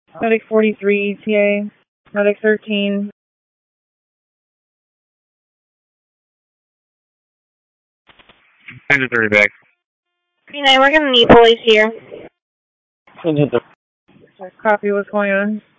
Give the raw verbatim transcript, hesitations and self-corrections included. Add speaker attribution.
Speaker 1: Medic forty-three, E T A. Medic thirteen.
Speaker 2: ten to thirty back.
Speaker 3: three nine, we're going to need police here.
Speaker 1: Copy what's going on.